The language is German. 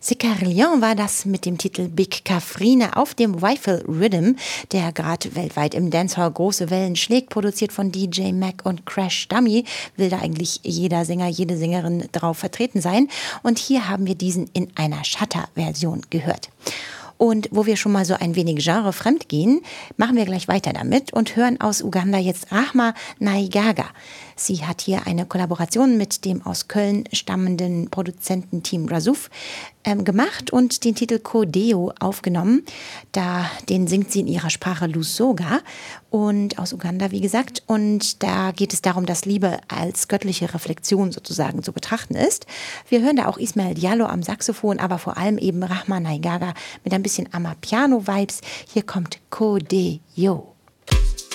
Sicarillon war das mit dem Titel Big Cafrine auf dem Rifle Rhythm, der gerade weltweit im Dancehall große Wellen schlägt, produziert von DJ Mac und Crash Dummy. Will da eigentlich jeder Sänger, jede Sängerin drauf vertreten sein. Und hier haben wir diesen in einer Shatter-Version gehört. Und wo wir schon mal so ein wenig genrefremd gehen, machen wir gleich weiter damit und hören aus Uganda jetzt Rahma Naigaga. Sie hat hier eine Kollaboration mit dem aus Köln stammenden Produzententeam Razuf gemacht und den Titel Kodeo aufgenommen. Den singt sie in ihrer Sprache Lusoga und aus Uganda, wie gesagt. Und da geht es darum, dass Liebe als göttliche Reflexion sozusagen zu betrachten ist. Wir hören da auch Ismael Diallo am Saxophon, aber vor allem eben Rahma Naigaga mit ein bisschen Amapiano-Vibes. Hier kommt Kodeo.